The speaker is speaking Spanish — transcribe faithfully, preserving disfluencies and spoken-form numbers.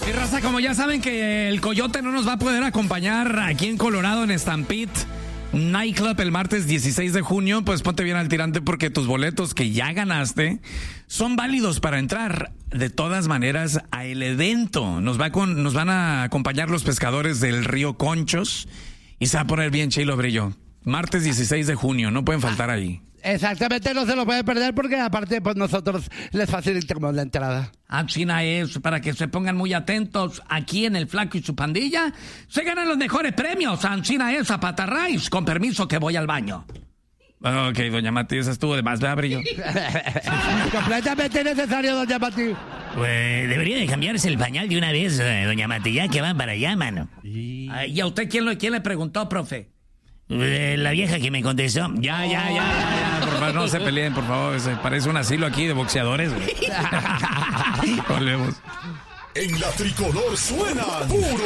Y raza, como ya saben que el Coyote no nos va a poder acompañar aquí en Colorado en Stampede Nightclub el martes dieciséis de junio, pues ponte bien al tirante porque tus boletos que ya ganaste son válidos para entrar de todas maneras a el evento. Nos va con, nos van a acompañar los pescadores del río Conchos y se va a poner bien chilo, Brillo. Martes dieciséis de junio, no pueden faltar ahí. Exactamente, no se lo puede perder porque aparte pues nosotros les facilitamos la entrada. Ah, China es para que se pongan muy atentos aquí en el Flaco y su pandilla. Se ganan los mejores premios. China es a Patarrais. Con permiso que voy al baño. Ok, doña Mati, eso estuvo de más, ¿verdad, Brillo? Completamente necesario, doña Mati. Pues debería de cambiarse el pañal de una vez, eh, doña Mati, ya que van para allá, mano. ¿Y, ¿Y a usted quién, lo, quién le preguntó, profe? Eh, la vieja que me contestó. Ya, ya, ya, ya, ya, por favor, no se peleen, por favor. Se parece un asilo aquí de boxeadores. Volvemos. En la tricolor suena puro